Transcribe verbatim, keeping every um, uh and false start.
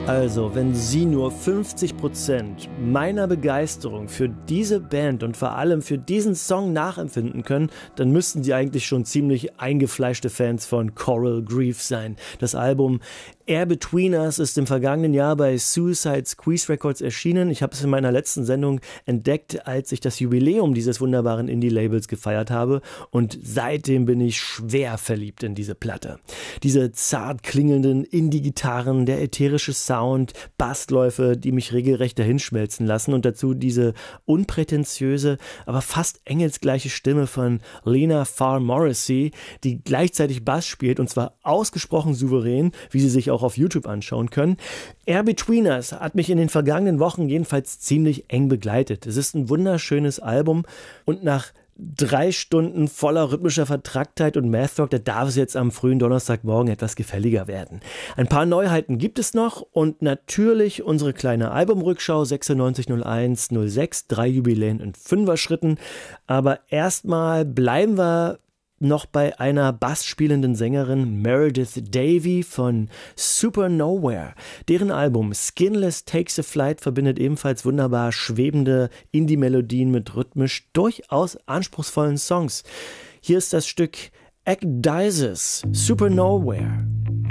Also, wenn Sie nur fünfzig Prozent meiner Begeisterung für diese Band und vor allem für diesen Song nachempfinden können, dann müssten Sie eigentlich schon ziemlich eingefleischte Fans von Coral Grief sein. Das Album Air Between Us ist im vergangenen Jahr bei Suicide Squeeze Records erschienen. Ich habe es in meiner letzten Sendung entdeckt, als ich das Jubiläum dieses wunderbaren Indie-Labels gefeiert habe, und seitdem bin ich schwer verliebt in diese Platte. Diese zart klingenden Indie-Gitarren, der ätherische Sound, Bassläufe, die mich regelrecht dahinschmelzen lassen, und dazu diese unprätentiöse, aber fast engelsgleiche Stimme von Lena Farr Morrissey, die gleichzeitig Bass spielt, und zwar ausgesprochen souverän, wie sie sich auch auf YouTube anschauen können. Air Between Us hat mich in den vergangenen Wochen jedenfalls ziemlich eng begleitet. Es ist ein wunderschönes Album, und nach drei Stunden voller rhythmischer Vertracktheit und Math Rock, da darf es jetzt am frühen Donnerstagmorgen etwas gefälliger werden. Ein paar Neuheiten gibt es noch und natürlich unsere kleine Albumrückschau sechsundneunzig null eins null sechs, drei Jubiläen in Fünfer-Schritten. Aber erstmal bleiben wir noch bei einer bassspielenden Sängerin, Meredith Davy von Super Nowhere. Deren Album Skinless Takes a Flight verbindet ebenfalls wunderbar schwebende Indie-Melodien mit rhythmisch durchaus anspruchsvollen Songs. Hier ist das Stück Ecdysis, Super Nowhere.